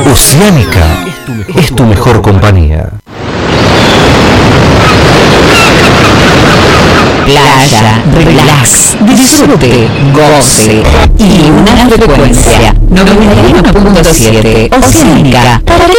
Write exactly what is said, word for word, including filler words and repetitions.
Oceánica es tu mejor compañía. Playa, relax, disfrute, goce y una frecuencia noventa y uno punto siete Oceánica para que